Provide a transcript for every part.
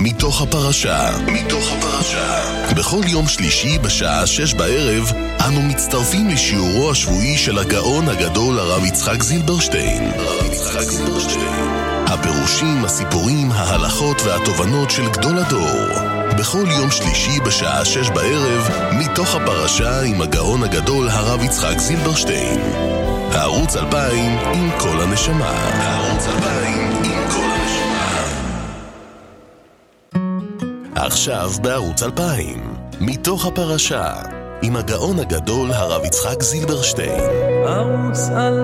מתוך הפרשה. בכל יום שלישי בשעה 6 בערב אנו מצטרפים לשיעורו השבועי של הגאון הגדול הרב יצחק זילברשטיין. הפירושים, הסיפורים, ההלכות והתובנות של גדול הדור. בכל יום שלישי בשעה 6 בערב מתוך הפרשה עם הגאון הגדול הרב יצחק זילברשטיין. הערוץ 2000 עם כל הנשמה. עכשיו בערוץ 2000 מתוך הפרשה עם הגאון הגדול הרב יצחק זילברשטיין. ערוץ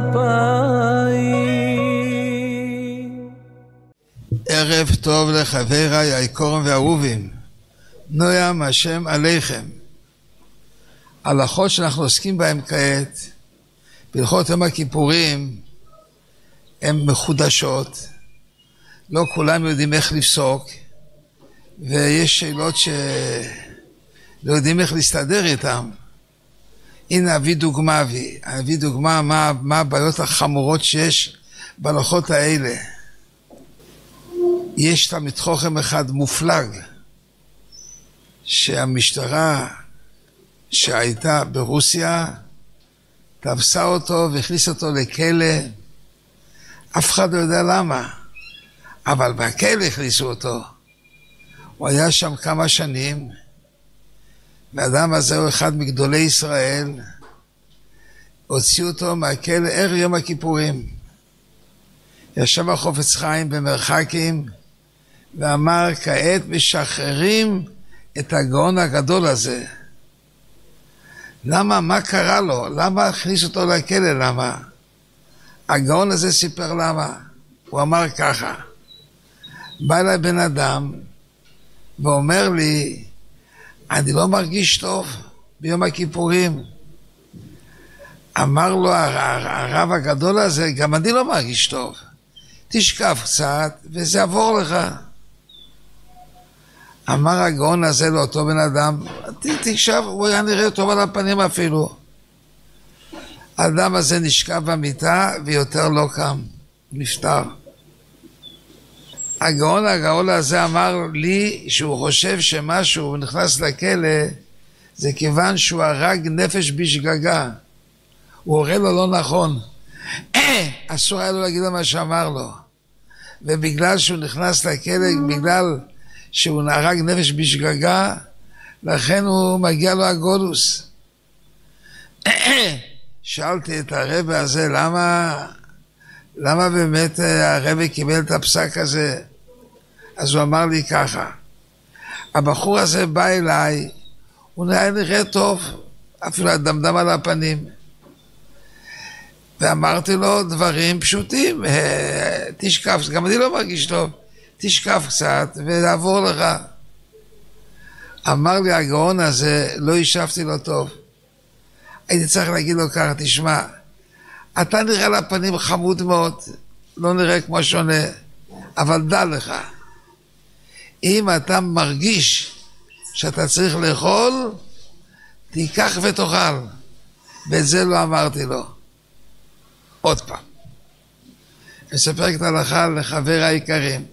2000. ערב טוב לחבריי היקרים והאהובים, נועם השם עליכם. ההלכות שאנחנו עוסקים בהם כעת בהלכות יום הכיפורים הן מחודשות, לא כולם יודעים איך לפסוק, ויש שאלות שלא יודעים איך להסתדר איתם. הנה אביא דוגמה מה הבעיות החמורות שיש בהלכות האלה. יש תלמיד חכם אחד מופלג שהמשטרה שהייתה ברוסיה תפסה אותו והכניסה אותו לכלא. אף אחד לא יודע למה, אבל בכלא הכניסו אותו. הוא היה שם כמה שנים, והאדם הזה הוא אחד מגדולי ישראל. הוציאו אותו מהכלא ערב יום הכיפורים. ישב החפץ חיים במרחקים ואמר, כעת משחררים את הגאון הגדול הזה. למה? מה קרה לו? למה הכניס אותו לכלא? למה? הגאון הזה סיפר למה. הוא אמר ככה, בא אליי בן אדם ואומר לי, אני לא מרגיש טוב ביום הכיפורים. אמר לו הרב הגדול הזה, גם אני לא מרגיש טוב. תשכב קצת וזה יעבור לך. אמר הגאון הזה לאותו בן אדם, תשכב, הוא היה נראה טוב על הפנים אפילו. האדם הזה נשכב במיטה ויותר לא קם, נפטר. הגאון הזה אמר לי שהוא חושב שמשהו, הוא נכנס לכלא, זה כיוון שהוא הרג נפש בשגגה. הוא הורה לו לא נכון. אסור היה לו להגיד לו מה שאמר לו. ובגלל שהוא נכנס לכלא, בגלל שהוא הרג נפש בשגגה, לכן הוא מגיע לו הגולוס. שאלתי את הרבי הזה, למה באמת הרבי קיבל את הפסק הזה? אז הוא אמר לי ככה, הבחור הזה בא אליי, הוא נראה טוב, אפילו הדמדם על הפנים. ואמרתי לו דברים פשוטים, תשכב, גם אני לא מרגיש טוב, תשכב קצת ולעבור לך. אמר לי הגאון הזה, לא ישבתי לו טוב. הייתי צריך להגיד לו ככה, תשמע, אתה נראה לפנים חמוד מאוד, לא נראה כמו שונה, אבל דע לך, אם אתה מרגיש שאתה צריך לאכול, תיקח ותאכל. ואת זה לא אמרתי לו. עוד פעם. אספר את ההלכה לחבר העיקרים.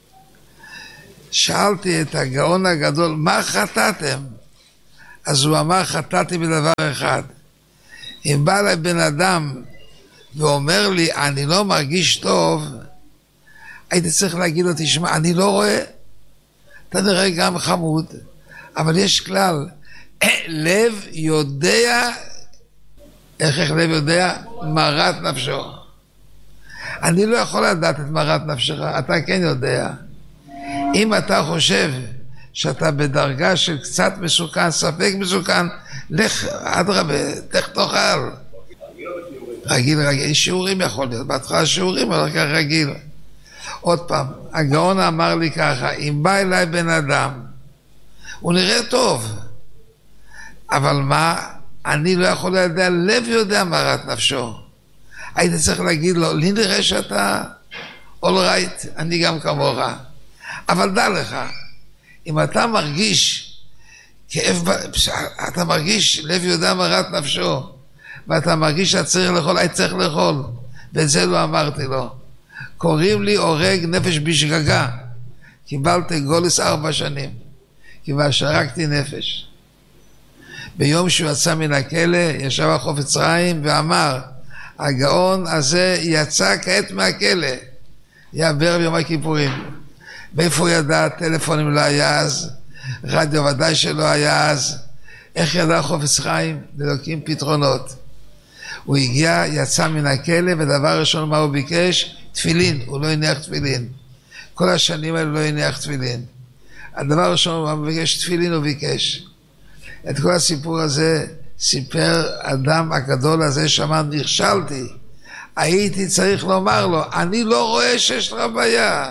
שאלתי את הגאון הגדול, מה חטאתם? אז הוא אמר, חטאתי בדבר אחד. אם בא אליי בן אדם ואומר לי, אני לא מרגיש טוב, הייתי צריך להגיד לו, תשמע, אני לא רואה, אתה נראה גם חמוד, אבל יש כלל, לב יודע, איך לב יודע? מרת נפשו. אני לא יכול לדעת את מרת נפשך, אתה כן יודע. אם אתה חושב שאתה בדרגה של קצת מסוכן, ספק מסוכן, לך, אדרבה, לך תאכל. רגיל, שיעורים יכול להיות, בהתחלה שיעורים, אבל כך רגיל. עוד פעם, הגאון אמר לי ככה, אם בא אליי בן אדם, הוא נראה טוב, אבל מה, אני לא יכול לדעת, לב יודע מרת נפשו. הייתי צריך להגיד לו, לי נראה שאתה all right, אני גם כמוך. אבל דע לך, אם אתה מרגיש כאב, אתה מרגיש לב יודע מרת נפשו, ואתה מרגיש שאתה צריך לאכול, היית צריך לאכול, ואת זה לא אמרתי לו. קוראים לי הורג נפש בשגגה, קיבלתי גולס 4 שנים, כיוון שהרגתי נפש. ביום שהוא יצא מן הכלא, ישב על חפץ חיים ואמר, הגאון הזה יצא כעת מהכלא, היה בערב יום הכיפורים. מאיפה הוא ידע? טלפונים לא היה אז, רדיו ודאי שלא היה אז. איך ידע חפץ חיים? ללוקים פתרונות. הוא הגיע, יצא מן הכלא, ודבר ראשון מה הוא ביקש? תפילין, הוא לא הניח תפילין. כל השנים האלה לא הניח תפילין. הדבר הראשון הוא ביקש תפילין, הוא ביקש. את כל הסיפור הזה סיפר אדם הגדול הזה שאמר, נכשלתי. הייתי צריך לומר לו, אני לא רואה שיש לך בעיה.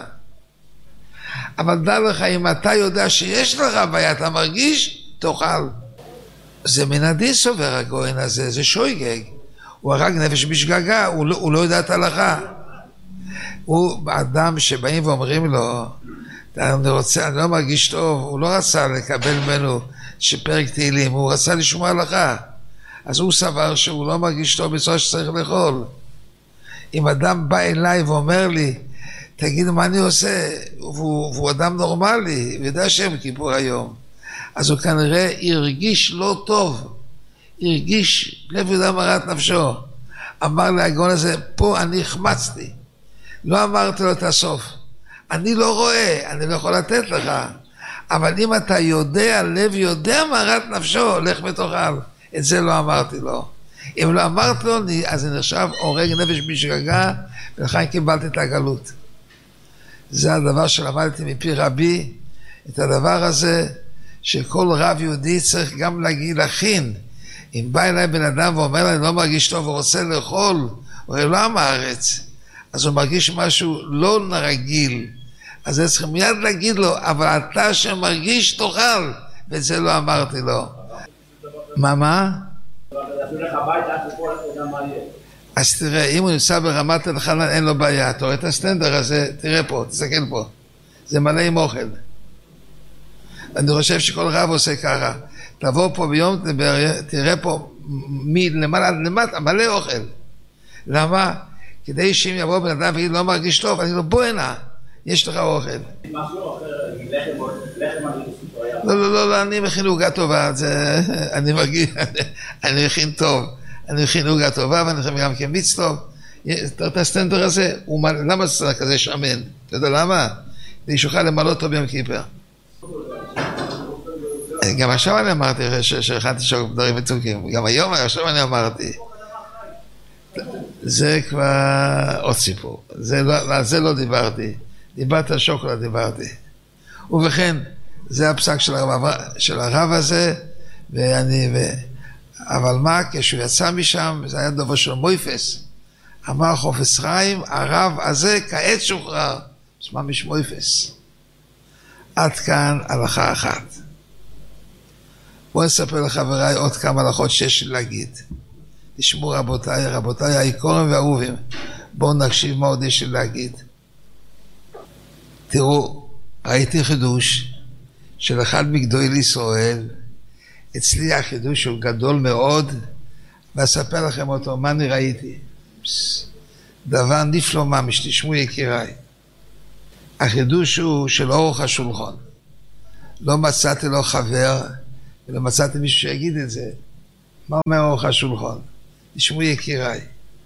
אבל דע לך, אם אתה יודע שיש לך בעיה, אתה מרגיש, תאכל. זה מן הדין סובר הגויין הזה, זה שויגג. הוא הרג נפש בשגגה, הוא לא יודע את ההלכה. הוא אדם שבאים ואומרים לו, אני לא מרגיש טוב, הוא לא רצה לקבל ממנו שפרק תהילים, הוא רצה לשמוע הלכה. אז הוא סבר שהוא לא מרגיש טוב בצורה שצריך לאכול. אם אדם בא אליי ואומר לי, תגיד מה אני עושה, והוא אדם נורמלי, ויודע שם כיפור היום, אז הוא כנראה הרגיש לא טוב, הרגיש לב יהודה מרת נפשו. אמר להגאון הזה, פה אני החמצתי, לא אמרתי לו את הסוף, אני לא רואה, אני לא יכול לתת לך, אבל אם אתה יודע, לב יודע מרת נפשו, לך ותאכל. את זה לא אמרתי לו. אם לא אמרתי לו, אז זה נחשב הורג נפש בשגגה, ולכן קיבלתי את הגלות. זה הדבר שלמדתי מפי רבי, את הדבר הזה, שכל רב יהודי צריך גם להכין. אם בא אליי בן אדם ואומר לי, אני לא מרגיש טוב ורוצה לאכול, הוא לא עם הארץ, אז הוא מרגיש משהו לא רגיל. אז זה צריך מיד להגיד לו, אבל אתה שמרגיש תאכל, ואת זה לא אמרתי לו. מה? אז תראה, אם הוא נמצא ברמת אלחנן, אין לו בעיה. אתה רואה את הסטנדר הזה, תראה פה, תסתכל פה. זה מלא עם אוכל. אני חושב שכל רב עושה ככה. תבוא פה ביום, תראה פה, למעלה, למטה, מלא אוכל. למה? כדי שאם יבוא בן אדם ויגיד, לא מרגיש טוב, אני לא בוא הנה, יש לך אוכל. משהו אחר, לחם לא, אני מכין עוגה טובה, אני מרגיש, אני מכין טוב, אני מכין עוגה טובה, ואני מכין גם כמיץ טוב. את הסטנדר הזה, למה זה כזה שמן? אתה יודע למה? כדי שיוכל למלא אותו ביום כיפר. גם עכשיו אני אמרתי שהכנתי שוק דברים מתוקים, גם היום עכשיו אני אמרתי. זה כבר עוד סיפור, על זה לא דיברתי, דיברתי על שוקולד דיברתי. ובכן, זה הפסק של הרב הזה, אבל מה, כשהוא יצא משם, זה היה דבר של מויפס, אמר חפץ חיים, הרב הזה כעת שוחרר, שמה משמויפס. עד כאן הלכה אחת. בואו נספר לחבריי עוד כמה הלכות שיש לי להגיד. תשמעו רבותיי היקרים והאהובים, בואו נקשיב מה עוד יש לי להגיד. תראו, ראיתי חידוש של אחד מגדולי ישראל, אצלי החידוש הוא גדול מאוד, ואספר לכם אותו, מה אני ראיתי. דבר נפלא ממש, תשמעו יקיריי. החידוש הוא של אורך השולחן. לא מצאתי לו חבר, ולא מצאתי מישהו שיגיד את זה. מה אומר אורך השולחן? תשמעו יקיריי.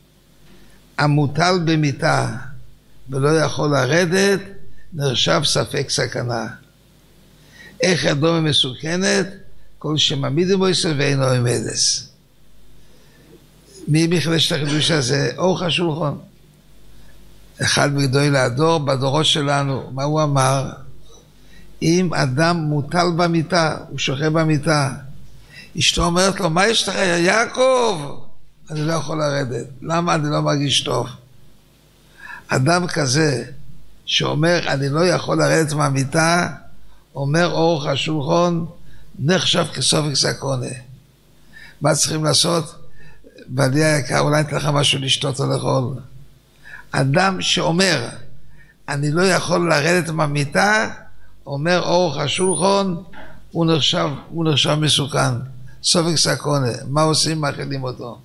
המוטל במיטה ולא יכול לרדת, נרשב ספק סכנה. איך אדום מסוכנת? כל שמעמידים בו ישראל ואינו עומדס. מי מחדש את החידוש הזה? אורך השולחן. אחד מגדולי הדור, בדורות שלנו, מה הוא אמר? אם אדם מוטל במיטה, הוא שוכב במיטה, אשתו אומרת לו, מה יש לך יעקב? אני לא יכול לרדת. למה אני לא מרגיש טוב? אדם כזה שאומר, אני לא יכול לרדת מהמיטה, אומר אורך השולחן, נחשב כסופק סכנה. מה צריכים לעשות? בעלי היקר, אולי נתן לך משהו לשתות או לאכול. אדם שאומר, אני לא יכול לרדת מהמיטה, אומר אורך השולחן, הוא נחשב מסוכן. סופק סכנה. מה עושים? מאכילים אותו.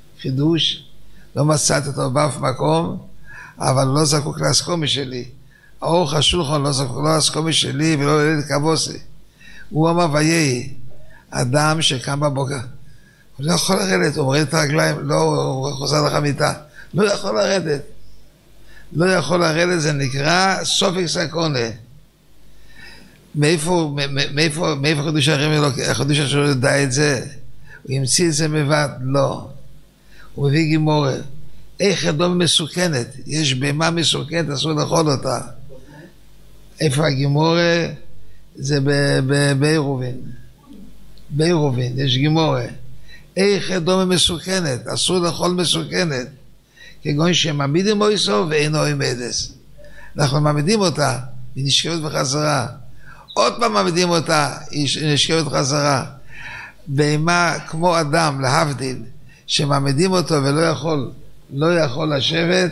חידוש, לא מצאתי אותו באף מקום, אבל לא זקוק להסכומי שלי. ארוך השולחן לא אסכומי שלי ולא לילד כבוסי. הוא אמר ויהי, אדם שקם בבוקר, הוא לא יכול לרדת, הוא מוריד את הרגליים, לא, הוא חוזר לך מיטה, לא יכול לרדת. לא יכול לרדת, זה נקרא סופק סקונה. מאיפה חידוש הרמ"י, החידוש השם לא יודע את זה? הוא המציא את זה מבד? לא. הוא מביא גימורה. איך אדום מסוכנת? יש בהמה מסוכנת, אסור לאכול אותה. איפה הגימורה? זה בעירובין. בעירובין, יש גימורה. איך אדום מסוכנת? אסור לאכול מסוכנת. כגון שמעמידים מויסו ואינו עמדס. אנחנו מעמידים אותה, היא נשכבת בחזרה. עוד פעם מעמידים אותה, היא נשכבת בחזרה. בהמה כמו אדם, להבדיל, שמעמידים אותו ולא יכול לשבת,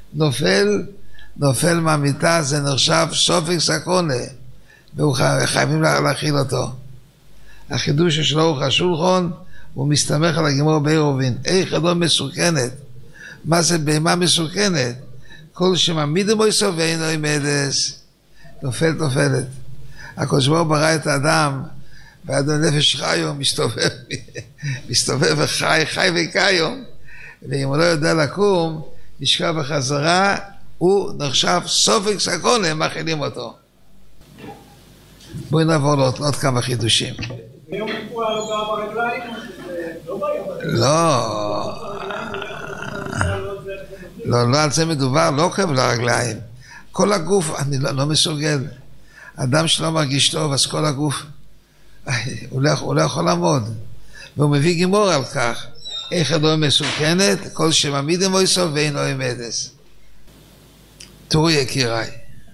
נופל מהמיטה, זה נחשב סופק סקונה, וחייבים להכיל אותו. החידוש של ארוך השולחן, הוא מסתמך על הגימור בעירובין. איך אדום מסוכנת? מה זה בהמה מסוכנת? כל שמעמידים מויסו ואינו עמדס, נופלת. הקדוש ברוך הוא ברא את האדם, ואדון נפש חיום מסתובב וחי וקיום, ואם הוא לא יודע לקום, נשכב בחזרה, הוא נחשב סופק סקונה, הם מכילים אותו. בואי נעבור לעוד כמה חידושים. ביום כיפור היה לו גר ברגליים? לא על זה מדובר, לא כאב לרגליים. כל הגוף, אני לא מסוגל. אדם שלא מרגיש טוב, אז כל הגוף, הוא לא יכול לעמוד. והוא מביא גימור על כך. איך אדום מסוכנת, כל שמעמידים מויסו ואינו עמדס. תראו יקיריי,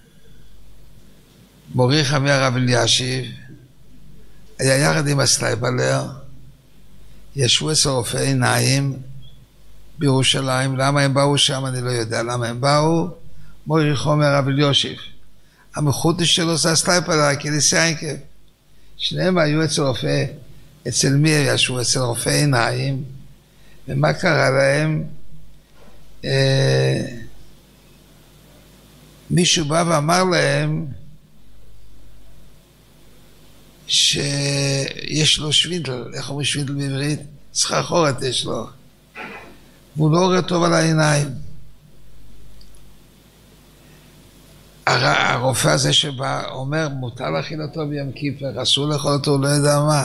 מורי חמי הרב אלישיב, היה יחד עם הסטייפלר, ישבו אצל רופאי עיניים בירושלים. למה הם באו שם אני לא יודע למה הם באו. מורי חמי הרב אלישיב, המחודש שלו זה הסטייפלר, הכניסה עינקב. שניהם היו אצל רופא, אצל מי ישבו? אצל רופאי עיניים. ומה קרה להם? מישהו בא ואמר להם שיש לו שווינדל, איך אומרים שווינדל בעברית? סחרחורת יש לו, והוא לא רואה טוב על העיניים. הרופא הזה שבא אומר מותר להכיל אותו ביום כיפר, אסור לאכול אותו, הוא לא יודע מה.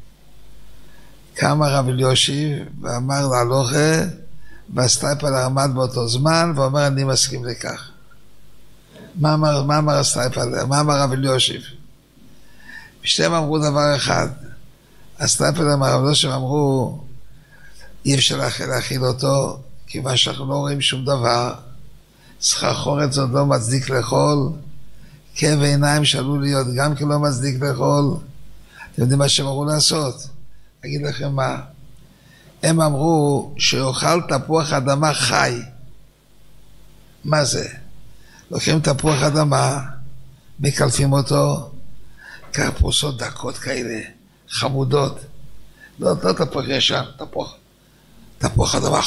קם הרב אלישיב ואמר להלוכה, והסטייפלר עמד באותו זמן ואומר אני מסכים לכך. מה אמר הסטייפלר? מה אמר הרב אלישיב? ושתיהם אמרו דבר אחד. הסטייפלר והרב אלישיב אמרו אי אפשר להכיל אותו כיוון שאנחנו לא רואים שום דבר, סחרחורת זאת לא מצדיק לאכול, כאב עיניים שעלול להיות גם כי לא מצדיק לאכול. אתם יודעים מה שהם אמרו לעשות? אגיד לכם מה, הם אמרו שיאכל תפוח אדמה חי. מה זה? לוקחים תפוח אדמה, מקלפים אותו, פרוסות דקות כאלה, חמודות, לא תפוח ישן, תפוח אדמה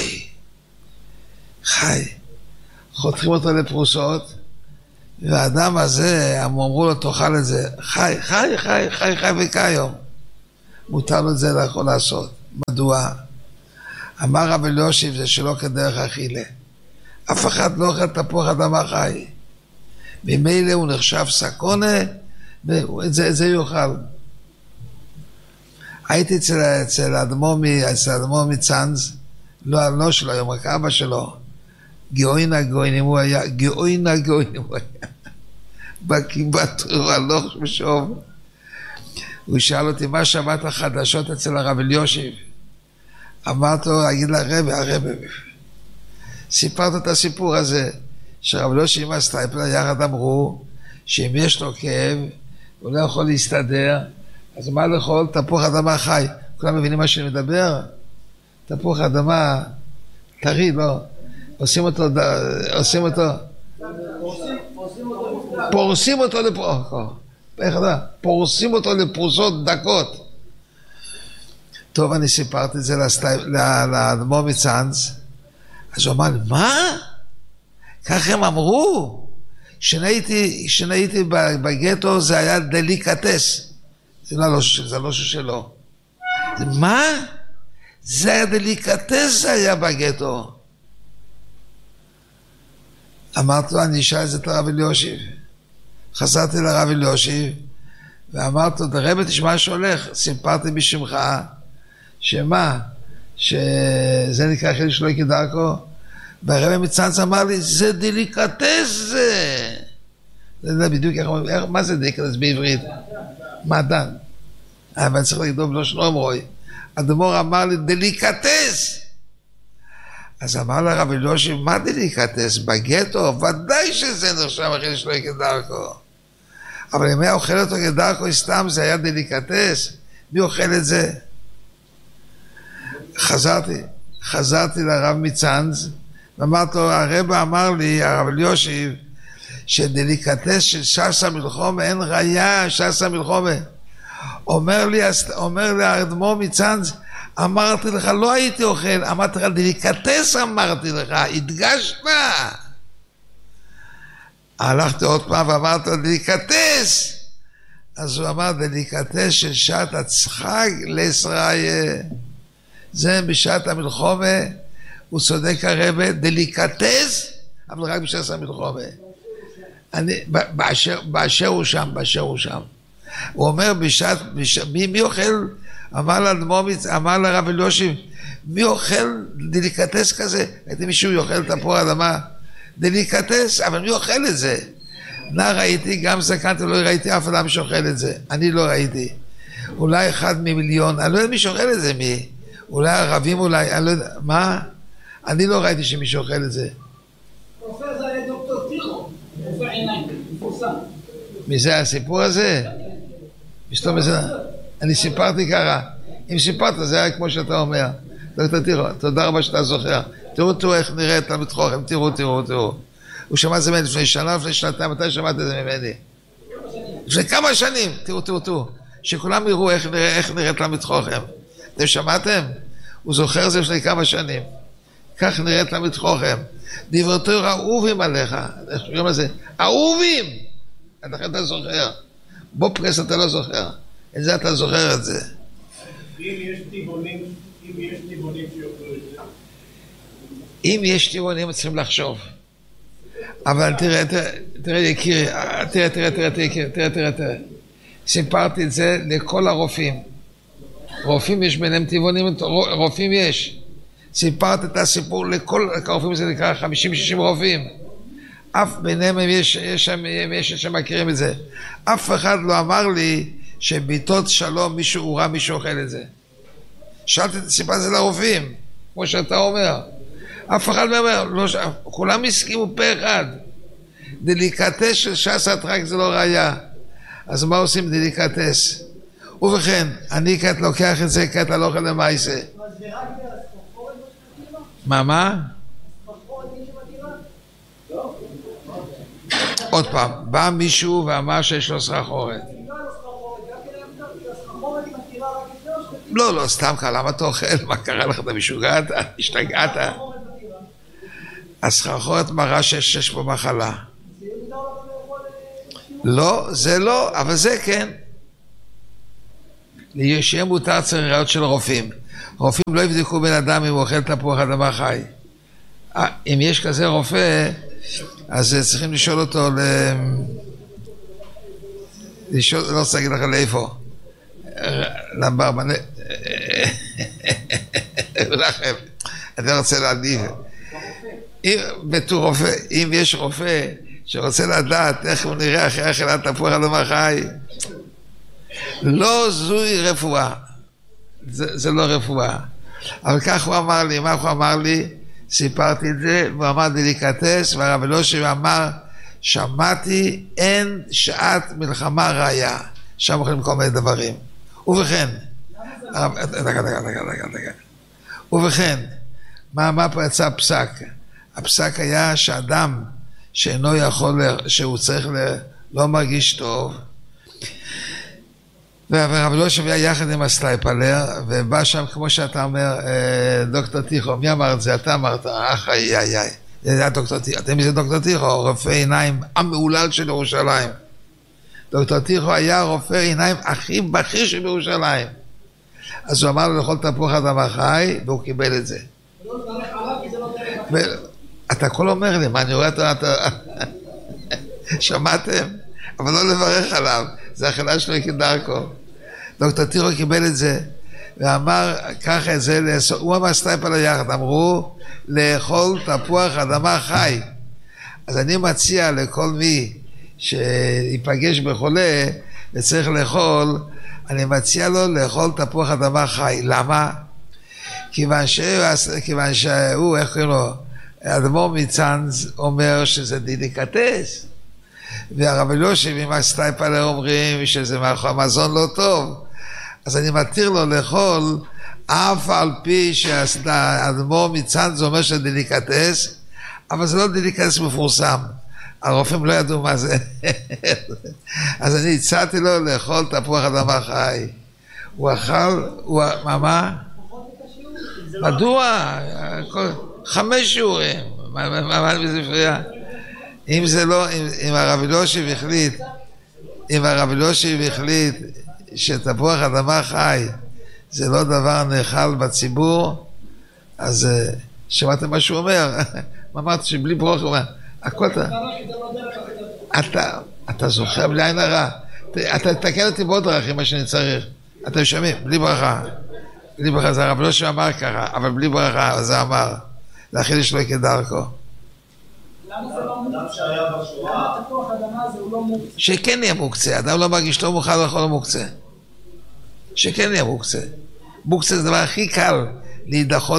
חי, חותכים אותו לפרוסות, והאדם הזה, הם אמרו לו תאכל את זה, חי וקיום. מותר לו את זה יכול לעשות. מדוע? אמר רב אלישיב זה שלא כדרך אכילה. אף אחד לא אוכל תפוח אדמה חי. ממילא הוא נחשב סקונה, ואת זה יאכל. הייתי אצל האדמו"ר מצאנז, לא שלו היום, רק אבא שלו. גאוין הגאוינים הוא היה, בקיבת הלוך ושוב. הוא שאל אותי מה שמעת החדשות אצל הרב אלישיב. אמרתי לו, אגיד לרבי, סיפרת את הסיפור הזה, שרב אלישיב עם הסטייפלר יחד אמרו, שאם יש לו כאב, הוא לא יכול להסתדר, אז מה לאכול? תפוח אדמה חי. כולם מבינים מה שאני מדבר? תפוח אדמה טרי, לא. עושים אותו, פורסים אותו פורסים אותו לפרוסות דקות. טוב, אני סיפרתי את זה לאדמו"ר מצאנז, אז הוא אמר לי, מה? כך הם אמרו? כשהייתי בגטו זה היה דליקטס. זה לא שלו. מה? זה היה דליקטס, זה היה בגטו. אמרתי לו, אני אשאל את זה לרב אליושיב. חזרתי לרב אליושיב, ואמרתי לו, רבי תשמע שהולך, סיפרתי בשמך, שמה? שזה נקרא חידוש לא כדרכו, והרבי מצאנז אמר לי, זה דליקטס זה. זה בדיוק, מה זה דליקטס בעברית? מעדן. אבל צריך לכתוב לא שלום רוי. אדמו"ר אמר לי, דליקטס. אז אמר לרב אליושיב, מה דליקטס? בגטו? ודאי שזה נחשב חידוש לא כדרכו. אבל אם היה אוכל אותו כדרכו, סתם זה היה דליקטס. מי אוכל את זה? חזרתי לרב מצאנז, ואמרתי לו, הרב אמר לי, הרב אליושיב, שדליקטס של ש"ס המלחומה, אין ראיה, ש"ס המלחומה. אומר לי האדמו"ר מצאנז, אמרתי לך, לא הייתי אוכל, אמרתי לך, דליקטס אמרתי לך, הדגשת. הלכתי עוד פעם ואמרתי לו, דליקטס. אז הוא אמר, דליקטס של שעת הצחק לישראל. זה בשעת המלחומה, הוא צודק הרבה, דליקטס, אבל רק בשעת המלחומה. באשר הוא שם. הוא אומר מי אוכל, אמר לרב אליושיב, מי אוכל דליקטס כזה? הייתי מישהו יאכל תפוח אדמה, דליקטס, אבל מי אוכל את זה? נע ראיתי, גם זקנתי, לא ראיתי אף אדם שאוכל את זה, אני לא ראיתי. אולי 1 ממיליון, אני לא יודע מי שאוכל את זה, מי? אולי ערבים, אני לא יודע, מה? אני לא ראיתי שמישהו אוכל את זה. רופא זה היה דוקטור טיחו, רופא עיניים, מפורסם. מי זה הסיפור הזה? מסתום בזה, אני סיפרתי ככה, אם סיפרת זה היה כמו שאתה אומר, דוקטור טיחו, תודה רבה שאתה זוכר, תראו איך נראה את תלמיד חכם, תראו. הוא שמע את זה ממני לפני שנה, לפני שנתיים, מתי שמעת את זה ממני? לפני כמה שנים, תראו, שכולם יראו איך נראה תלמיד חכם. אתם שמעתם? הוא זוכר זה לפני כמה שנים. כך נראה תלמיד חכם. דברי תורה אהובים עליך. איך קוראים לזה? אהובים! לכן אתה זוכר. בפרס אתה לא זוכר. את זה אתה זוכר את זה. אם יש טבעונים שיוכלו את זה. אם יש טבעונים צריכים לחשוב. אבל תראה יקירי, תראה. סיפרתי את זה לכל הרופאים. רופאים יש ביניהם טבעונים, רופאים יש. סיפרת את הסיפור לכל הרופאים, זה נקרא 50-60 רופאים. אף ביניהם יש שמכירים את זה. אף אחד לא אמר לי שביתות שלום מישהו רע, מישהו אוכל את זה. שאלתי את הסיפור הזה לרופאים, כמו שאתה אומר. אף אחד לא אומר, לא, כולם הסכימו פה אחד. דליקטס של ש"ס רק זה לא ראיה. אז מה עושים דליקטס? ובכן, אני כעת לוקח את זה, כעת הלוך אל המעשה. מה? עוד פעם, בא מישהו ואמר שיש לו סחרחורת. לא, סתם קרה, למה אתה אוכל? מה קרה לך? אתה משוגעת? השתגעת? הסחרחורת מראה שיש פה מחלה. לא, זה לא, אבל זה כן. שיהיה מותר צריך ראיות של רופאים. רופאים לא יבדקו בן אדם אם הוא אוכל תפוח אדמה חי. אם יש כזה רופא, אז צריכים לשאול אותו לא רוצה להגיד לך לאיפה. לברמן. לכם, אני רוצה להעדיף. בתור רופא, אם יש רופא שרוצה לדעת איך הוא נראה אחרי אכילת תפוח אדמה חי, לא זוהי רפואה. זה לא רפואה. אבל כך הוא אמר לי, מה הוא אמר לי? סיפרתי את זה, והוא אמר דליקטס, והרב אליושיב אמר, שמעתי, אין שעת מלחמה ראיה. שם יכולים כל מיני דברים. ובכן, ובכן, מה פה יצא פסק? הפסק היה שאדם שאינו יכול, שהוא צריך לא מרגיש טוב, והרב אליושיב היה יחד עם הסטייפלר, ובא שם, כמו שאתה אומר, דוקטור טיחו, מי אמר את זה? אתה אמרת, איי, אתם מזה דוקטור טיחו, רופא עיניים המעולל של ירושלים. דוקטור טיחו היה רופא עיניים הכי בכיר של ירושלים. אז הוא אמר לו לאכול תפוח אדמה חי, והוא קיבל את זה. אתה הכל אומר לי, מה אני רואה אתה... שמעתם? אבל לא לברך עליו, זה אכילה שלו כדרכו. דוקטור טיחו קיבל את זה, ואמר ככה את זה, הוא אמר סטייפל היחד, אמרו לאכול תפוח אדמה חי. אז אני מציע לכל מי שיפגש בחולה וצריך לאכול, אני מציע לו לאכול תפוח אדמה חי. למה? כיוון שהוא, איך קוראים לו, אדמו"ר מצאנז אומר שזה דליקטס, והרב אלישיב עם הסטייפלר אומרים שזה מזון לא טוב. אז אני מתיר לו לאכול אף על פי שהאדמו"ר מצאנז אומר שזה דליקטס, אבל זה לא דליקטס מפורסם, הרופאים לא ידעו מה זה. אז אני הצעתי לו לאכול תפוח אדמה חי. הוא אכל, מה? מדוע? 5 שיעורים. מה בספרייה? אם זה לא, אם הרב אלישיב החליט שתפוח אדמה חי זה לא דבר נאכל בציבור, אז שמעתם מה שהוא אומר? אמרתי שבלי ברוך הוא אומר, הכל אתה זוכר בלי עין הרע. אתה תתקן אותי בעוד דרכים מה שאני צריך. אתם שומעים? בלי ברכה. בלי ברכה, זה הרב אלישיב אמר ככה, אבל בלי ברכה, זה אמר. להכיל שלו כדרכו. למה זה לא מוקצה? למה תפוח אדמה זה הוא לא מוקצה? שכן יהיה מוקצה, אדם לא מרגיש לא מוכן לאכול לא מוקצה. שכן יהיה מוקצה. מוקצה זה דבר הכי קל להידחות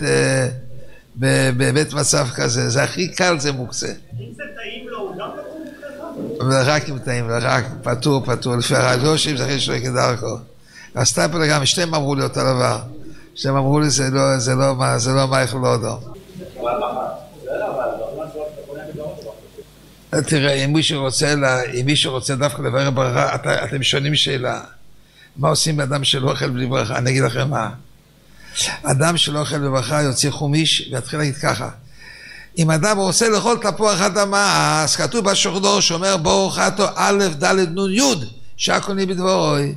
בבית מצב כזה, זה הכי קל זה מוקצה. אם זה טעים לו, הוא גם לא מוקצה? ורק אם טעים, ורק פטור, לפי הרב אלישיב זה הכי שלו כדרכו. והסטייפלר גם, שתיהם אמרו לי אותו דבר. שתיהם אמרו לי זה לא מה איך לא אדום. תראה, אם מישהו רוצה דווקא לברך ברכה, אתם שונים שאלה. מה עושים באדם שלא אוכל בלי ברכה? אני אגיד לכם מה. אדם שלא אוכל בברכה יוצא חומיש ויתחיל להגיד ככה. אם אדם רוצה לאכול תפוח אדמה, אז כתוב בשוחדור שאומר ברוך אתה א' ד' נ' י' שהכל נהיה בדברוי.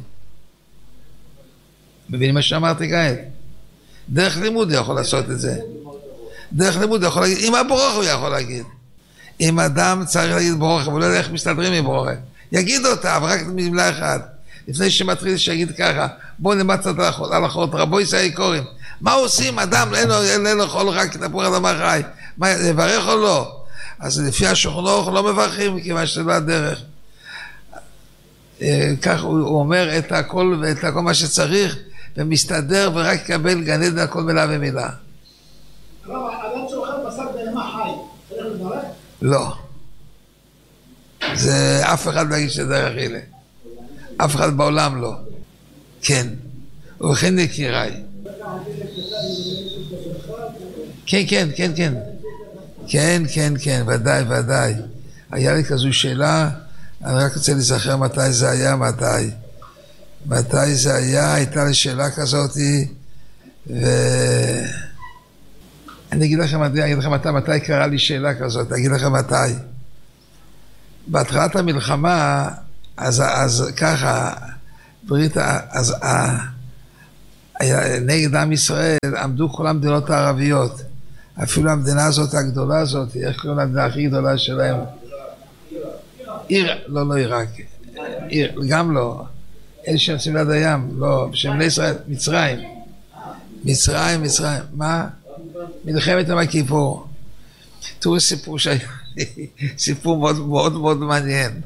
מבינים מה שאמרתי כעת? דרך לימוד יכול לעשות את זה. דרך לימוד יכול להגיד, אם הברוך הוא יכול להגיד. אם אדם צריך להגיד ברוך, אבל לא יודע איך מסתדרים עם ברוך. יגיד אותה, אבל רק במילה אחת. לפני שמתחיל שיגיד ככה, בואו נמד קצת הלכות, רבו ישראל קוראים. מה עושים? אדם אין לו לאכול רק תפוח אדמה חי. מה, לברך או לא? אז לפי השולחן לא מברכים, כיוון שזה לא הדרך. כך הוא אומר את הכל ואת הכל מה שצריך, ומסתדר ורק יקבל גן עדן על כל מילה ומילה. אדם שאוכל בשר בהמה חי, צריך לברך? לא. זה אף אחד לא יגיד שזה דרך הילה. אף אחד בעולם לא. כן. ובכן יקיריי. כן, ודאי. היה לי כזו שאלה, אני רק רוצה להיזכר מתי זה היה, מתי זה היה, הייתה לי שאלה כזאת, ואני אגיד לכם מתי קרה לי שאלה כזאת, אגיד לכם מתי. בהתחלת המלחמה, אז ככה, אז נגד עם ישראל עמדו כל המדינות הערביות, אפילו המדינה הזאת הגדולה הזאת, איך קוראים למדינה הכי גדולה שלהם? לא עיראק, גם לא, אלה שיוצאים ליד הים, לא, בשם בני ישראל, מצרים, מה? מלחמת יום הכיפור. תראו סיפור סיפור מאוד מאוד מעניין.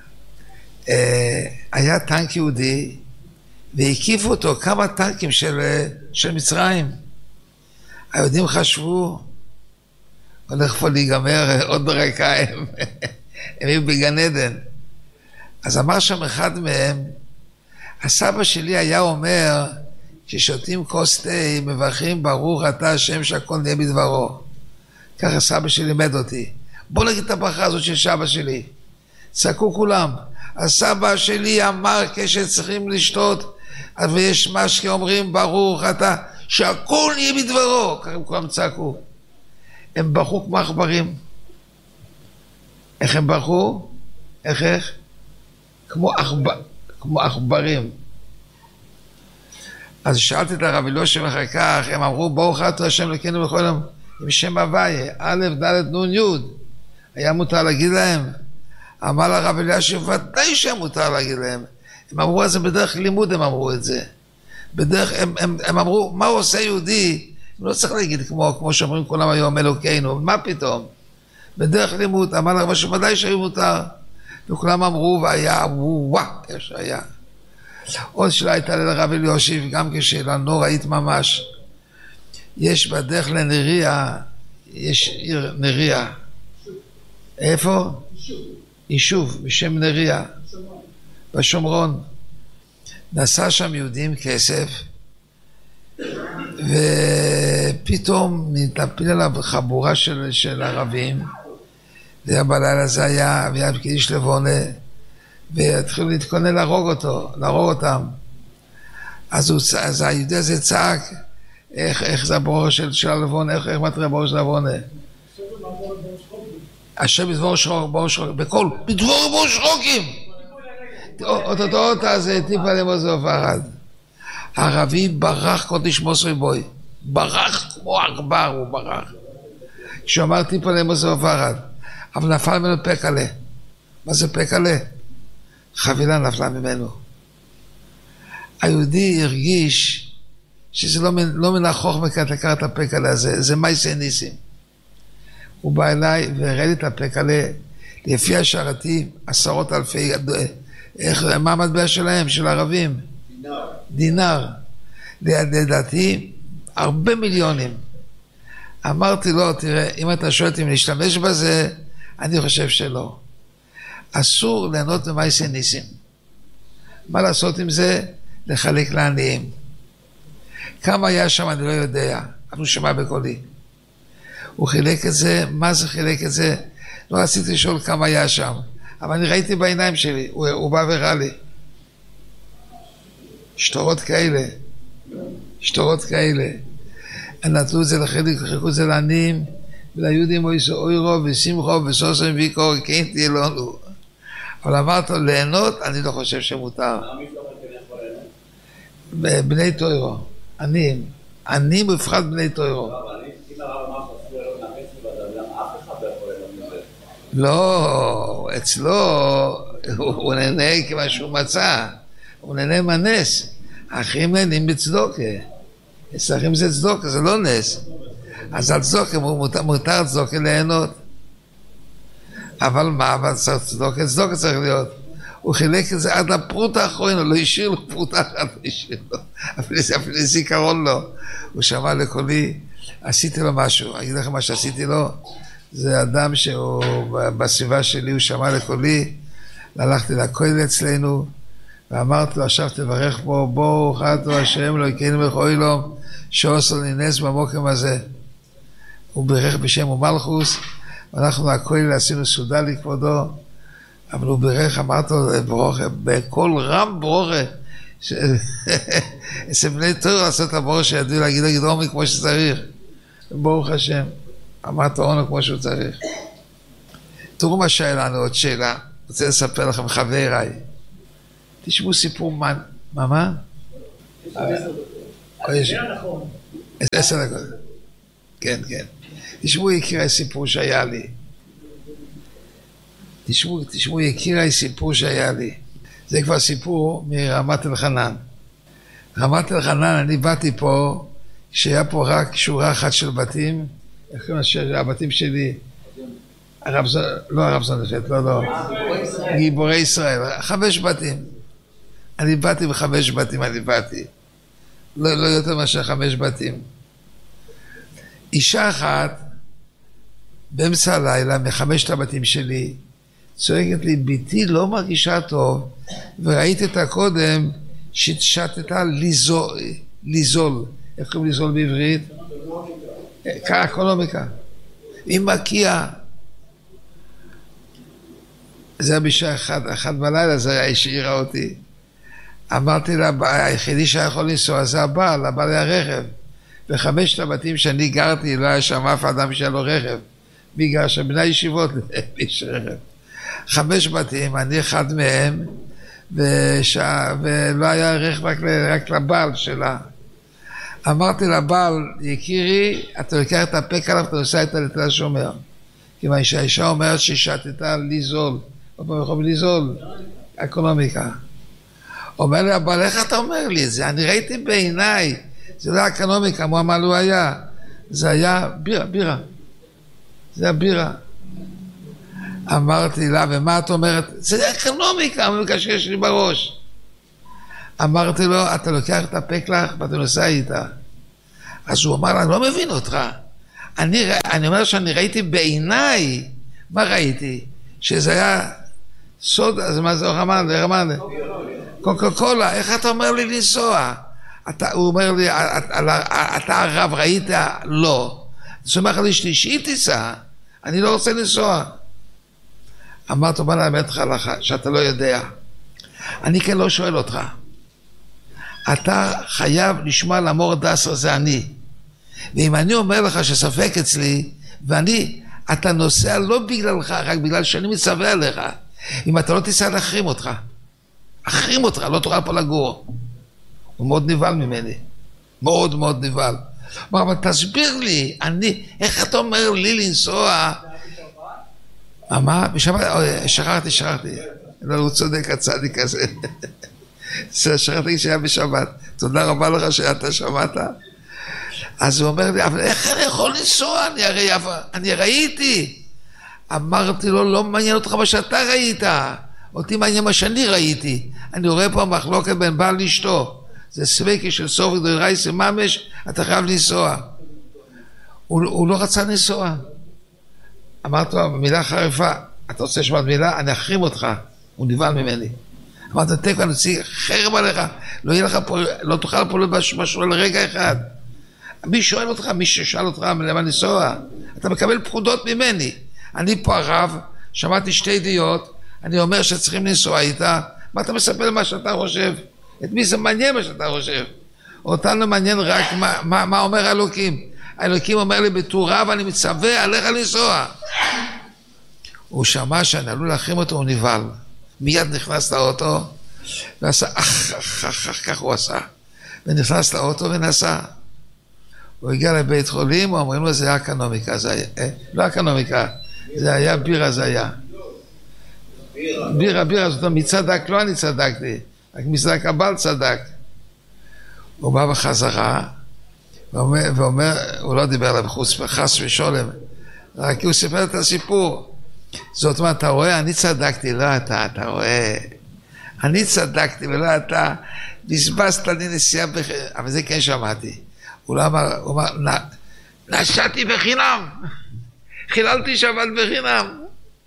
היה טנק יהודי, והקיפו אותו כמה טנקים של מצרים. היהודים חשבו, הולך פה להיגמר עוד ברקע, הם היו בגן עדן. אז אמר שם אחד מהם, הסבא שלי היה אומר, כששותים כוס תה, מברכים ברוך אתה השם שהכל נהיה בדברו. ככה סבא שלי לימד אותי. בוא נגיד את הברכה הזאת של סבא שלי. צעקו כולם. הסבא שלי אמר כשצריכים לשתות, ויש משקה אומרים ברוך אתה שהכל נהיה בדברו. ככה כולם צעקו. הם ברחו כמו עכברים. איך הם ברחו? איך? כמו עכברים. אז שאלתי את הרב אלישיב אחר כך, הם אמרו, ברוך אתה השם אלוקינו בכל יום, עם שם הוויה, א' ד' נ' י'. היה מותר להגיד להם? אמר לרב אלישיב, ודאי שמותר להגיד להם. הם אמרו את זה בדרך לימוד, הם אמרו את זה. בדרך, הם אמרו, מה הוא עושה יהודי? הם לא צריך להגיד כמו שאומרים כולם היום, אלוקינו, מה פתאום? בדרך לימוד, אמר לרב אלישיב, ודאי שהיו מותר. וכולם אמרו, והיה, וואו, יש היה. עוד שאלה הייתה לרב אלישיב, גם כשאלה נוראית ממש. יש בדרך לנריה, יש עיר נריה. איפה? יישוב, בשם נריה. בשומרון. נסע שם יהודים כסף, ופתאום נתנפיל עליו חבורה של ערבים, ובלילה זה היה, והיה בקידיש לבונה, והתחילו להתכונן להרוג אותם. אז היהודי הזה צעק, איך זה הברור של הלבונה, איך מתחיל הברור של הלבונה? השם בדבור שחוק, בכל, בדבור שחוקים! אותו זה טיפה למוזו ופרד. הערבי ברח קודש מוסרי בוי, ברח כמו עכבר, הוא ברח. כשהוא אמר טיפה למוזו ופרד, אבל נפל ממנו פקלה. מה זה פקלה? חבילה נפלה ממנו. היהודי הרגיש שזה לא מן החוכמה לקחת את הפקלה הזה, זה מייסי ניסים. הוא בא אליי והראה לי את הפקלה, לפי השערתי, עשרות אלפי, מה המטבע שלהם, של ערבים? דינר. לדעתי, הרבה מיליונים. אמרתי לו, תראה, אם אתה שואל אם להשתמש בזה, אני חושב שלא. אסור ליהנות ממעשי ניסים. מה לעשות עם זה? לחלק לעניים. כמה היה שם אני לא יודע, אבל הוא שמע בקולי. הוא חילק את זה, מה זה חילק את זה? לא רציתי לשאול כמה היה שם, אבל אני ראיתי בעיניים שלי, הוא בא וראה לי. שטורות כאלה. נתנו את זה לחלק, חילקו את זה לעניים, וליהודים אוירו ושמחו וסוסם ויקור, כן תהיה לנו. אבל אמרת לו, ליהנות, אני לא חושב שמותר. בני תוירו, עניים בפחד בני תוירו. לא, אצלו הוא נהנה כמה שהוא מצא, הוא נהנה מהנס. האחים נהנים בצדוקה, אצלכם זה צדוקה, זה לא נס. אז על צדוקה, מותר צדוקה ליהנות. אבל מה, אבל צדוקה צריך להיות. הוא חילק את זה עד לפרוט האחרון, הוא לא השאיר לו פרוט אחת, אפילו זיכרון לו. הוא שמע לקולי, עשיתי לו משהו, אגיד לכם מה שעשיתי לו, זה אדם שהוא בסביבה שלי, הוא שמע לקולי, הלכתי לכולל אצלנו, ואמרתי לו, עכשיו תברך פה, בואו חתו השם לא יקיינו בכל יום, שעושו נינס במוקם הזה. הוא בירך בשם ומלכוס, ואנחנו לכולל עשינו סעודה לכבודו, אבל הוא בירך, אמרתי לו, ברוכה, בכל רם ברוכה, אצל בני תורה לעשות את הברוכה שידעו להגיד עומי כמו שצריך. ברוך השם, אמרת עונו כמו שהוא צריך. תראו מה שהיה לנו עוד שאלה, רוצה לספר לכם חבריי. תשמעו סיפור מה? 10 דקות. כן. תשמעו יקירי סיפור שהיה לי. תשמעו יקירי סיפור שהיה לי. זה כבר סיפור מרמת אלחנן. רמת אלחנן, אני באתי פה, שהיה פה רק שורה אחת של בתים, איך קוראים הבתים שלי? הרב זונפלד, לא. גיבורי ישראל, 5 בתים. אני באתי ב5 בתים, לא יותר מאשר 5 בתים. אישה אחת, באמצע הלילה, מ5 הבתים שלי, צועקת לי, ביתי לא מרגישה טוב, וראיתי אותה קודם, שתתה ליזול. איך קוראים ליזול בעברית? אקונומיקה. היא מקיאה. זה היה בשעה 1 בלילה, זה היה השאירה אותי. אמרתי לה, היחידי שהיה יכול לנסוע, זה הבעל הרכב. בחמשת הבתים שאני גרתי לא היה שם אף אדם שהיה לו רכב. מי גר שם? בני הישיבות, איש רכב. 5 בתים, אני אחד מהם, ולא היה רכב רק לבעל שלה. אמרתי לבעל, יקירי, אתה לוקח את הפק עליו, אתה נוסע איתה לתל השומר. כיוון שהאישה אומרת ששתתה לי זול. עוד פעם יכולים לי זול. אקונומיקה. אומר לי, אבל איך אתה אומר לי את זה? אני ראיתי בעיניי. זה לא אקונומיקה, מה לא היה. זה היה בירה. זה היה בירה. אמרתי לה, ומה את אומרת? זה אקונומיקה, מקשקש לי בראש. אמרתי לו, אתה לוקח את הפק לך ואתה נוסע איתה. אז הוא אמר לה, אני לא מבין אותך. אני אומר שאני ראיתי בעיניי, מה ראיתי? שזה היה סוד, אז מה זה רמאללה? קוקה קולה, איך אתה אומר לי לנסוע? הוא אומר לי, אתה הרב ראית? לא. אני סומך על שלישי תיסע, אני לא רוצה לנסוע. אמרת, בוא נאמת לך שאתה לא יודע. אני כן לא שואל אותך. אתה חייב לשמוע למור דסר, זה אני. ואם אני אומר לך שספק אצלי, אתה נוסע לא בגללך, רק בגלל שאני מצווה עליך. אם אתה לא תיסע, להחרים אותך. אחרים אותך, לא תוכל פה לגור. הוא מאוד נבהל ממני. מאוד מאוד נבהל. הוא אמר, אבל תסביר לי, איך אתה אומר לי לנסוע? מה? שכחתי. לא, הוא צודק, הצדיק הזה. שכחתי שהיה בשבת. תודה רבה לך שאתה שמעת. אז הוא אומר לי, אבל איך אני יכול לנסוע? אני ראיתי. אמרתי לו, לא מעניין אותך מה שאתה ראית. אותי מעניין מה שאני ראיתי. אני רואה פה מחלוקת בין בעל לאשתו. זה סווקי של סוף דרייס ממש, אתה חייב לנסוע. הוא לא רצה לנסוע. אמרתי לו, מילה חריפה, אתה רוצה לשמוע מילה? אני אחרים אותך. הוא נבהל ממני. אמרתי, תקווה, אני רוצה חרם עליך. לא יהיה לך פה, לא תוכל פה משהו לרגע אחד. מי שואל אותך? מי ששאל אותך למה לנסוע? אתה מקבל פקודות ממני. אני פה הרב, שמעתי 2 עדויות, אני אומר שצריכים לנסוע איתה, מה אתה מספר מה שאתה חושב? את מי זה מעניין מה שאתה חושב? אותנו מעניין רק מה אומר האלוקים. האלוקים אומר לי בתורה ואני מצווה עליך לנסוע. הוא שמע שאני עלול להחרים אותו, הוא נבהל. מיד נכנס לאוטו, ועשה כך הוא עשה. ונכנס לאוטו ונסע. הוא הגיע לבית חולים, אומרים לו זה היה אקונומיקה, לא אקונומיקה, זה היה בירה, זה היה. בירה, זאת אומרת, מי צדק? לא אני צדקתי, רק מצדק הבעל צדק. הוא בא בחזרה, ואומר, הוא לא דיבר עליו חס ושולם, רק הוא סיפר את הסיפור. זאת אומרת, אתה רואה, אני צדקתי, לא אתה רואה. אני צדקתי ולא אתה, בזבזת לי נסיעה אבל זה כן שמעתי. הוא אמר, נשאתי בחינם, חיללתי שבת בחינם.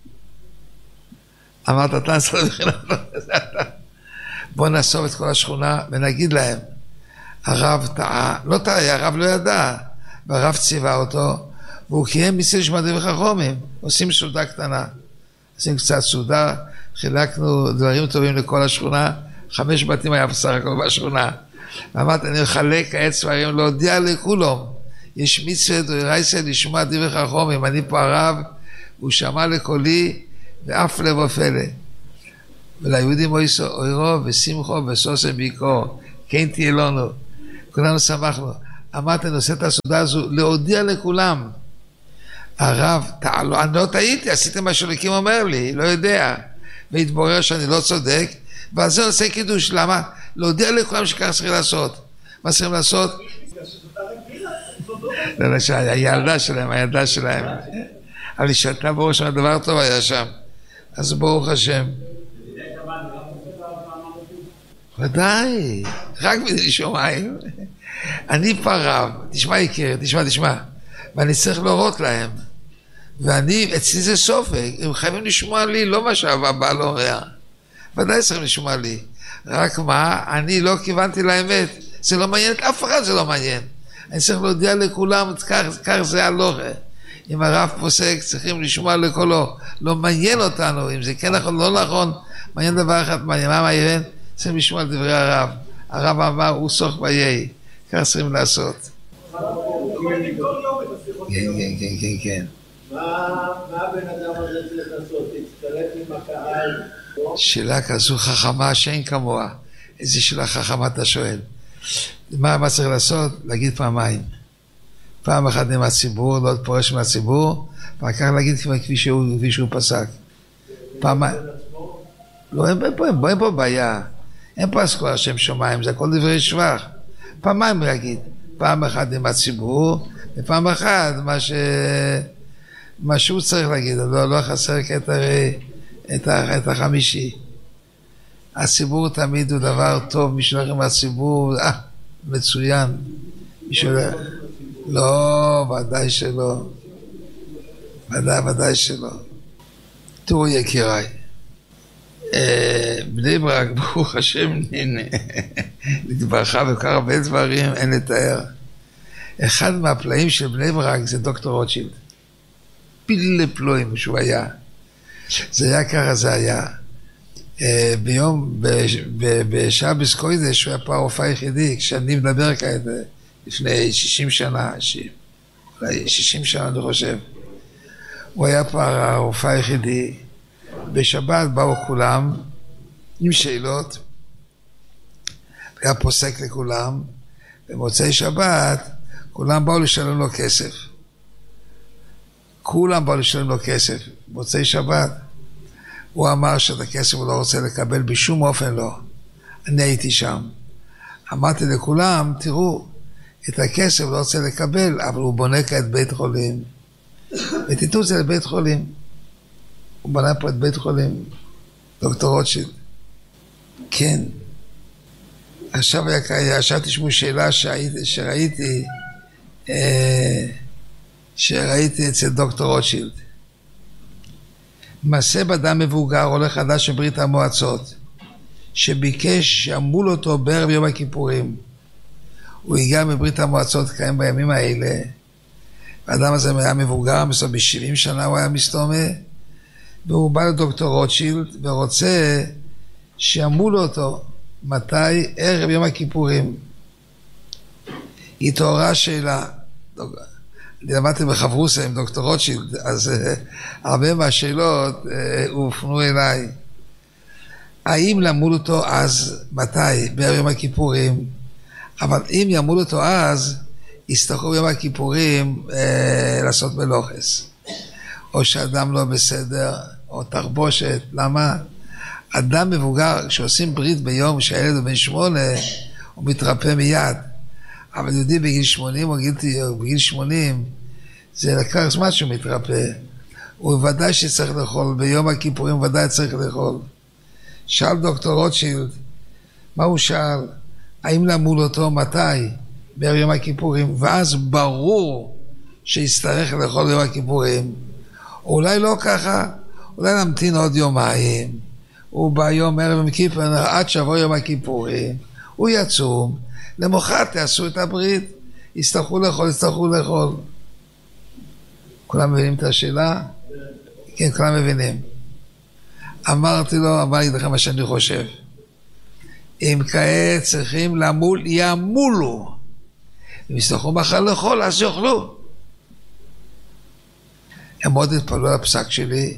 אמרת, אתה נסעת בחינם, בוא נאסוף את כל השכונה ונגיד להם, הרב טעה, לא טעה, הרב לא ידע, והרב ציווה אותו, והוא קיים מצווה שמעתי וחכמים, עושים סעודה קטנה, עושים קצת סעודה, חילקנו דברים טובים לכל השכונה, 5 בתים היה בסך הכל בשכונה, ואמרתי, אני מחלק כעת ספרים להודיע לכולם, יש מצווה דרייסה לשמוע דברי חכמים, אני פה הרב, הוא שמע לקולי, ואף לב ופלא. וליהודים אוירו ושמחו וסוסם ביקור, כן תהיה לנו, כולנו שמחנו. אמרתי, אני עושה את הסעודה הזו, להודיע לכולם. הרב, אני לא טעיתי, עשיתי מה שאלוקים אומר לי, לא יודע. והתברר שאני לא צודק, ועל זה עושה קידוש, למה? להודיע לכולם שכך צריכים לעשות. מה צריכים לעשות? הילדה שלהם. אבל היא שלטה בראש שם, דבר טוב היה שם. אז ברוך השם. ודאי, רק בדי שומעים. אני פרב, תשמע יקר, תשמע. ואני צריך להורות להם. אצלי זה סופק, הם חייבים לשמוע לי, לא מה שהבא לא אומר. ודאי צריכים לשמוע לי. רק מה, אני לא כיוונתי לאמת. זה לא מעניין, אף אחד זה לא מעניין. אני צריך להודיע לכולם, כך זה הלוכה. אם הרב פוסק, צריכים לשמוע לקולו. לא מעניין אותנו, אם זה כן נכון, לא נכון. מעניין דבר אחד, מה מעניין? צריכים לשמוע על דברי הרב. הרב אמר, הוא סוך ביהי. כך צריכים לעשות. כן. מה הבן אדם הזה צריך לעשות? להצטרף עם הקהל? שאלה כזו חכמה שאין כמוה. איזה שאלה חכמה אתה שואל? מה צריך לעשות? להגיד פעמיים. פעם אחת עם הציבור, לא פורש מהציבור, ואחר כך להגיד כפי שהוא פסק. פעמיים. לא, אין פה בעיה. אין פה אזכור שם שמיים, זה הכל דברי שבח. פעמיים להגיד. פעם אחת עם הציבור, ופעם אחת מה שהוא צריך להגיד. לא חסר את החמישי. הציבור תמיד הוא דבר טוב, מי שהולך עם הציבור, מצוין. לא, ודאי שלא. ודאי שלא. תראו יקיריי, בני ברק, ברוך השם, נתברכה וכך הרבה דברים, אין לתאר. אחד מהפלאים של בני ברק זה דוקטור רוטשילד. פילי פלואים שהוא היה. זה היה ככה, זה היה. בשבס קודש הוא היה פה הרופא היחידי, כשאני מדבר כעת, לפני 60 שנה, אולי 60 שנה אני חושב, הוא היה פה הרופא היחידי. בשבת באו כולם עם שאלות, היה פוסק לכולם, במוצאי שבת כולם באו לשלם לו כסף. כולם באו לשלם לו כסף. במוצאי שבת הוא אמר שאת הכסף הוא לא רוצה לקבל בשום אופן לא. אני הייתי שם. אמרתי לכולם, תראו, את הכסף לא רוצה לקבל, אבל הוא בונה כעת בית חולים. ותיתנו את זה לבית חולים. הוא בנה פה את בית חולים, דוקטור רוטשילד. כן. עכשיו תשמעו שאלה שראיתי אצל דוקטור רוטשילד. מעשה באדם מבוגר, עולה חדש בברית המועצות, שביקש שאמול אותו בערב יום הכיפורים. הוא הגיע מברית המועצות קיים בימים האלה. האדם הזה היה מבוגר, ב-70 שנה הוא היה מסתומה, והוא בא לדוקטור רוטשילד ורוצה שאמול אותו. מתי? ערב יום הכיפורים. התעוררה שאלה. אני למדתי בחברוסה עם דוקטור רוטשילד, אז הרבה מהשאלות הופנו אליי. האם למול אותו אז? מתי? בערב יום הכיפורים. אבל אם ימול אותו אז, יצטרכו ביום הכיפורים לעשות מלוכס. או שאדם לא בסדר, או תחבושת. למה? אדם מבוגר, כשעושים ברית ביום שהילד הוא בן 8, הוא מתרפא מיד. אבל יהודי בגיל 80 או בגיל 80, זה לקח זמן שהוא מתרפא. הוא ודאי שצריך לאכול, ביום הכיפורים ודאי צריך לאכול. שאל דוקטור רוטשילד, מה הוא שאל? האם למול אותו מתי? בערב יום הכיפורים, ואז ברור שיצטרך לאכול ביום הכיפורים. אולי לא ככה, אולי נמתין עוד יומיים. הוא בא יום ערב יום כיפור, עד שבוע יום הכיפורים, הוא יצום, למחרת תעשו את הברית, יצטרכו לאכול. כולם מבינים את השאלה? כן, כולם מבינים. אמרתי לו, אמר לי לכם מה שאני חושב. אם כעת צריכים למול, ימולו. אם יצטרכו מחר לאכול, אז יאכלו. הם מאוד התפלאו על הפסק שלי.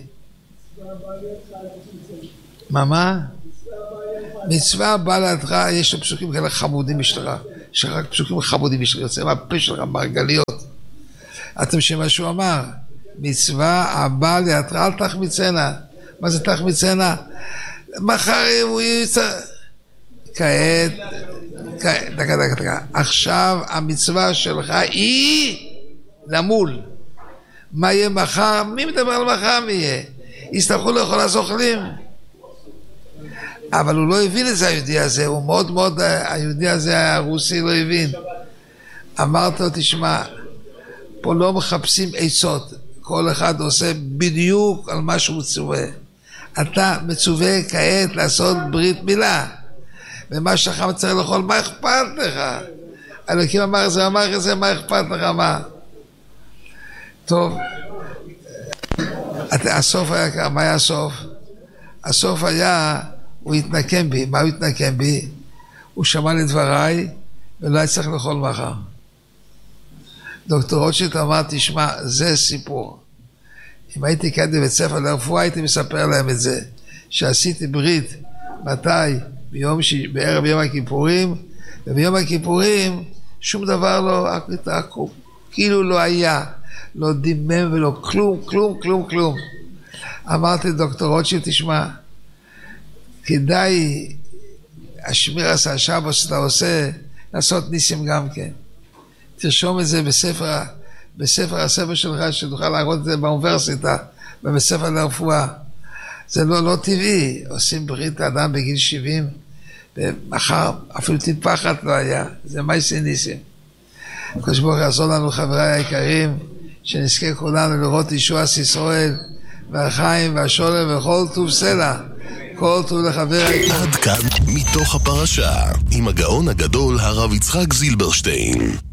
מה? מצווה בא לידך, יש לו פסוקים כאלה חמודים בשלך. יש רק פסוקים חמודים בשלך, יוצא מהפה שלך, מרגליות. אתם שמה שהוא אמר, מצווה הבא לידך, אל תחמיצנה. מה זה תחמיצנה? מחר הוא יצא... כעת, דקה. עכשיו המצווה שלך היא למול. מה יהיה מחר? מי מדבר על מחר? מי יהיה? יצטרכו לאכול אז אוכלים. אבל הוא לא הבין את זה, היהודי הזה. הוא מאוד, היהודי הזה, הרוסי, לא הבין. אמרת לו, תשמע, פה לא מחפשים עצות. כל אחד עושה בדיוק על מה שהוא מצווה. אתה מצווה כעת לעשות ברית מילה. ומה שלך צריך לאכול, מה אכפת לך? אלוקים אמר את זה, מה אכפת לך, מה? טוב, הסוף היה, מה היה הסוף? הסוף היה, הוא התנקם בי. מה הוא התנקם בי? הוא שמע לדבריי ולא היה צריך לאכול מחר. דוקטור רוטשילד אמר, תשמע, זה סיפור. אם הייתי כאן בבית ספר לרפואה, הייתי מספר להם את זה. שעשיתי ברית, מתי? בערב יום הכיפורים, וביום הכיפורים שום דבר לא, כאילו לא היה, לא דימם ולא כלום, כלום, כלום, כלום. אמרתי לדוקטור רוטשילד, תשמע, כדאי השמיר עשה שבוס שאתה עושה, לעשות ניסים גם כן. תרשום את זה בספר הספר שלך, שתוכל להראות את זה באוניברסיטה, ובספר לרפואה. זה לא טבעי, עושים ברית לאדם בגיל 70, ומחר אפילו טיפה אחת לא היה, זה מייסי ניסים. הקדוש ברוך הוא יעזור לנו, חבריי היקרים, שנזכה כולנו לראות ישועת ישראל, והחיים והשולם וכל טוב סלע, כל טוב לחבר היקר. עד כאן מתוך הפרשה, עם הגאון הגדול הרב יצחק זילברשטיין.